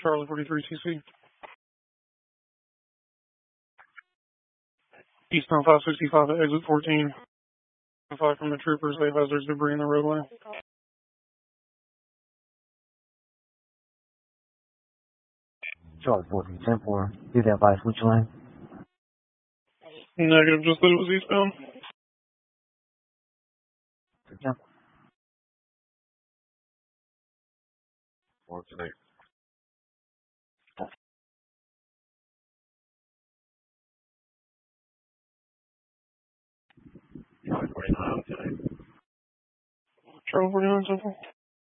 Charlie 43 TC. Eastbound 565 at exit 14. 5 from the troopers. They have hazardous debris in the roadway. Charlie 14 10-4. Do that by switch lane. Negative, just that it was eastbound. Yeah. 4 today. Charlie 49 today. Charlie 49 10-4.